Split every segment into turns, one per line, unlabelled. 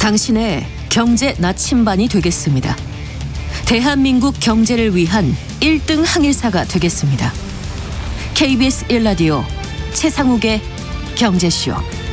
당신의 경제 나침반이 되겠습니다. 대한민국 경제를 위한 1등 항해사가 되겠습니다. KBS 1라디오 최상욱의 경제쇼.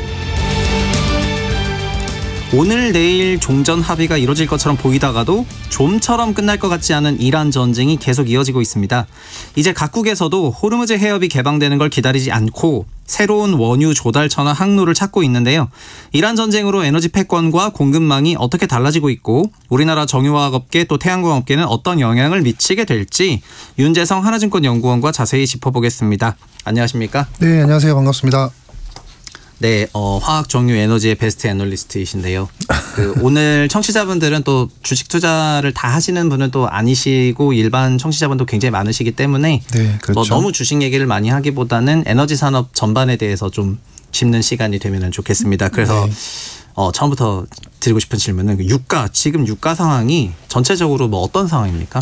오늘 내일 종전 합의가 이뤄질 것처럼 보이다가도 좀처럼 끝날 것 같지 않은 이란 전쟁이 계속 이어지고 있습니다. 이제 각국에서도 호르무즈 해협이 개방되는 걸 기다리지 않고 새로운 원유 조달처나 항로를 찾고 있는데요. 이란 전쟁으로 에너지 패권과 공급망이 어떻게 달라지고 있고 우리나라 정유화학업계 또 태양광업계는 어떤 영향을 미치게 될지 윤재성 하나증권연구원과 자세히 짚어보겠습니다. 안녕하십니까?
네, 안녕하세요. 반갑습니다.
네, 화학 정유 에너지의 베스트 애널리스트이신데요. 오늘 청취자분들은 또 주식 투자를 다 하시는 분은 또 아니시고 일반 청취자분도 굉장히 많으시기 때문에
네, 그렇죠.
너무 주식 얘기를 많이 하기보다는 에너지 산업 전반에 대해서 좀 짚는 시간이 되면 좋겠습니다. 그래서
네.
처음부터 드리고 싶은 질문은 지금 유가 상황이 전체적으로 뭐 어떤 상황입니까?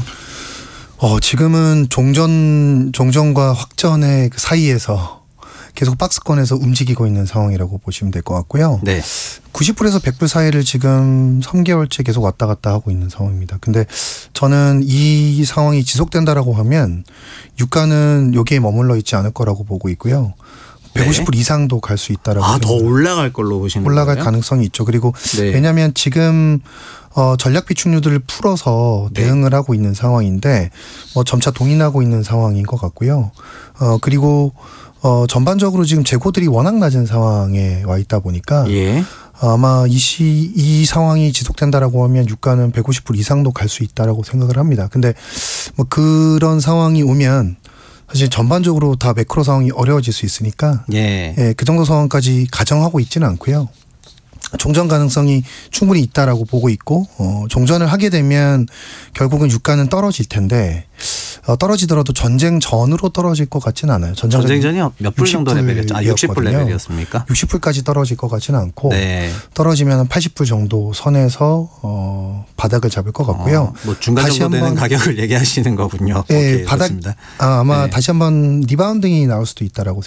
지금은 종전과 확전의 그 사이에서 계속 박스권에서 움직이고 있는 상황이라고 보시면 될 것 같고요.
네.
90불에서 100불 사이를 지금 3개월째 계속 왔다 갔다 하고 있는 상황입니다. 근데 저는 이 상황이 지속된다라고 하면 유가는 여기에 머물러 있지 않을 거라고 보고 있고요. 150불
네.
이상도 갈 수 있다라고.
더 올라갈 걸로 보시는 거예요?
올라갈 가능성이 있죠. 그리고
네.
왜냐하면 지금 전략 비축류들을 풀어서
네.
대응을 하고 있는 상황인데 점차 동인하고 있는 상황인 것 같고요. 그리고 전반적으로 지금 재고들이 워낙 낮은 상황에 와 있다 보니까
예.
아마 이 상황이 지속된다라고 하면 유가는 150불 이상도 갈 수 있다라고 생각을 합니다. 근데 그런 상황이 오면 사실 전반적으로 다 매크로 상황이 어려워질 수 있으니까
예.
그 정도 상황까지 가정하고 있지는 않고요. 종전 가능성이 충분히 있다라고 보고 있고 종전을 하게 되면 결국은 유가는 떨어질 텐데 떨어지더라도 전쟁 전으로 떨어질 것 같지는 않아요.
전쟁 전이 몇 불 정도 레벨이었죠? 60불 레벨이었습니까?
60불까지 떨어질 것 같지는 않고
네.
떨어지면 80불 정도 선에서 바닥을 잡을 것 같고요.
중간 정도 되는 가격을 얘기하시는 거군요.
네,
오케이,
바닥
좋습니다.
아마
네.
다시 한번 리바운딩이 나올 수도 있다라고